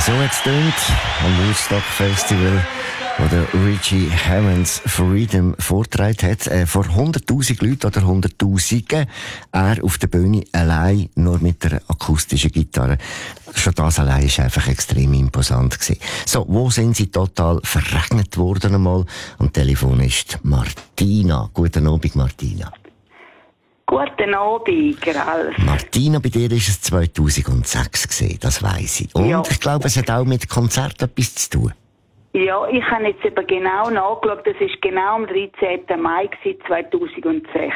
So hat's tönt am Woodstock Festival, wo der Richie Havens Freedom vorgetragen hat. Vor 100'000 Leuten oder 100'000 er auf der Bühne allein, nur mit der akustischen Gitarre. Schon das allein war einfach extrem imposant gewesen. So, wo sind sie total verregnet worden einmal? Am Telefon ist Martina. Guten Abend, Martina. Guten Abend, Ralf. Martina, bei dir war es 2006 gewesen, das weiss ich. Und ja, ich glaube, es hat auch mit Konzert etwas zu tun. Ja, ich habe jetzt eben genau nachgeschaut, das war genau am 13. Mai 2006.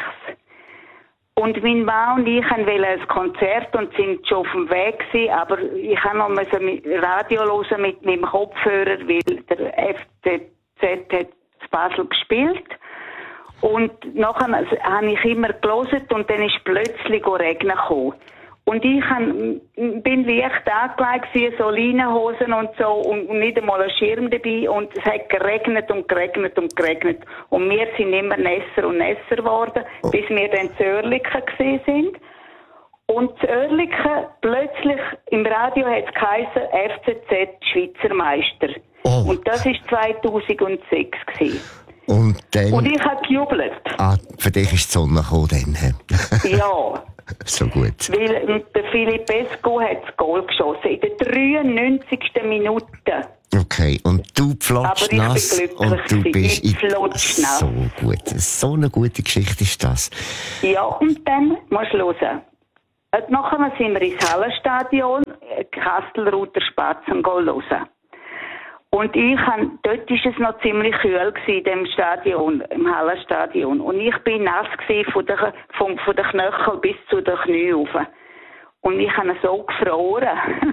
Und mein Mann und ich wollten ein Konzert und sind schon auf dem Weg gewesen, aber ich habe noch Radio hören mit meinem Kopfhörer, weil der FCZ hat zu Basel gespielt. Und nachher habe ich immer gelesen und dann ist plötzlich Regen gekommen. Und ich bin leicht angelegt, so Leinenhosen und so, und nicht einmal ein Schirm dabei. Und es hat geregnet und geregnet und geregnet. Und wir sind immer nässer und nässer geworden, bis wir dann zu Oerlikon gewesen sind. Und zu Oerlikon, plötzlich im Radio hat es geheißen, FCZ Schweizer Meister. Oh. Und das war 2006 gewesen. Und ich habe gejubelt. Ah, für dich ist die Sonne gekommen dann. Ja. So gut. Weil der Philipp Esco hat das Goal geschossen in der 93. Minute. Okay, und du pflotschst nass und du bist so gut. So eine gute Geschichte ist das. Ja, und dann musst du hören. Nachher sind wir ins Hallenstadion, Kastelruther Spatzen hören. Und dort war es noch ziemlich kühl in dem Stadion, im Hallenstadion. Und ich bin nass von den Knöcheln bis zu den Knien rauf. Und ich habe so gefroren.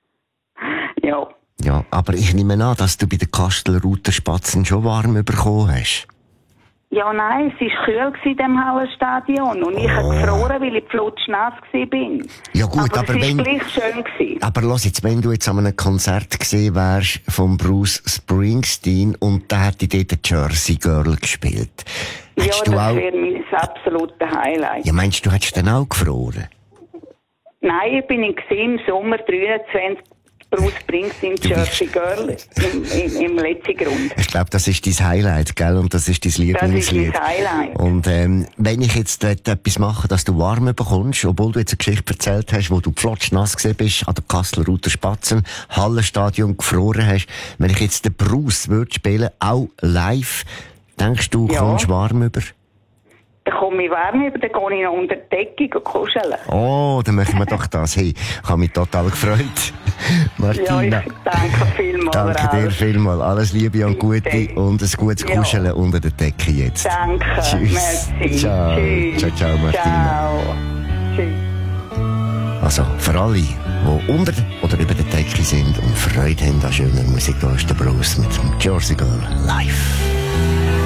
Ja. Ja, aber ich nehme an, dass du bei den Kastelruther Spatzen schon warm bekommen hast. Ja, nein, es war kühl in dem Hallenstadion. Und ich habe gefroren, weil ich flutschnass war. Ja gut, aber es war gleich schön gewesen. Aber lass jetzt, wenn du jetzt an einem Konzert gesehen wärst von Bruce Springsteen und da hätte dort die Jersey Girl gespielt. Ja, das wäre mein absolutes Highlight. Ja, meinst du, hättest dann auch gefroren? Nein, ich bin im Sommer 23 Bruce Springsteen, Jersey Girl im letzten Grund. Ich glaube, das ist dein Highlight, gell? Und das ist dein Lieblingslied. Das ist mein Highlight. Und wenn ich jetzt etwas mache, dass du warm bekommst, obwohl du jetzt eine Geschichte erzählt hast, wo du flotschnass gesehen bist, an der Kastelruther Spatzen, Hallenstadion gefroren hast, wenn ich jetzt den Bruce würde spielen, auch live, denkst du, kommst warm über? Dann komme ich warm über, dann gehe ich noch unter die Decke und kuscheln. Oh, dann machen wir doch das. Hey, ich habe mich total gefreut. Martina. Ja, ich danke vielmals. Danke dir vielmals. Alles Liebe und Gute und ein gutes Kuscheln unter der Decke jetzt. Danke. Tschüss. Merci. Ciao. Tschüss. Ciao, ciao, Martina. Ciao. Tschüss. Also, für alle, die unter oder über der Decke sind und Freude haben an schöner Musik, da ist der Bruce mit dem Jersey Girl live.